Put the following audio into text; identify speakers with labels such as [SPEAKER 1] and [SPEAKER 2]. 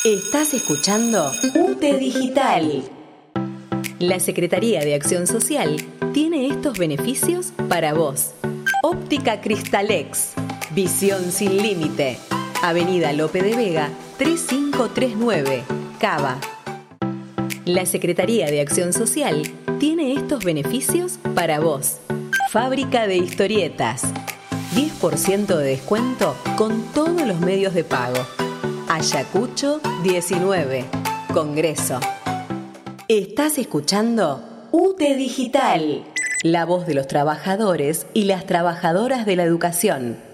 [SPEAKER 1] Estás escuchando UTE Digital. La Secretaría de Acción Social tiene estos beneficios para vos. Óptica Cristalex. Visión sin límite. Avenida Lope de Vega, 3539, Cava. La Secretaría de Acción Social tiene estos beneficios para vos. Fábrica de historietas. 10% de descuento con todos los medios de pago. Ayacucho 19, Congreso. Estás escuchando UTE Digital, la voz de los trabajadores y las trabajadoras de la educación.